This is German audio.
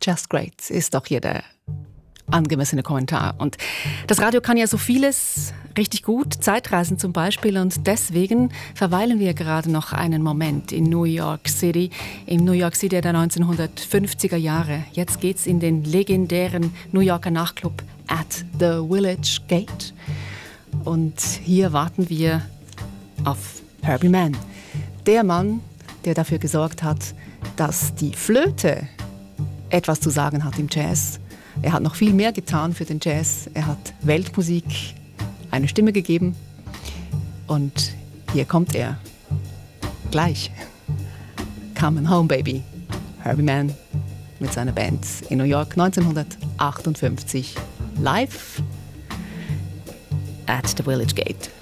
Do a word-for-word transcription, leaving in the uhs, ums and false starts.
just great ist doch hier der angemessene Kommentar. Und das Radio kann ja so vieles richtig gut, Zeitreisen zum Beispiel. Und deswegen verweilen wir gerade noch einen Moment in New York City, im New York City der neunzehnhundertfünfziger Jahre. Jetzt geht's in den legendären New Yorker Nachtclub at the Village Gate. Und hier warten wir auf Herbie Mann. Der Mann, der dafür gesorgt hat, dass die Flöte etwas zu sagen hat im Jazz. Er hat noch viel mehr getan für den Jazz. Er hat Weltmusik eine Stimme gegeben. Und hier kommt er. Gleich. Come Home Baby. Herbie Mann mit seiner Band in New York neunzehnhundertachtundfünfzig. Live at the Village Gate.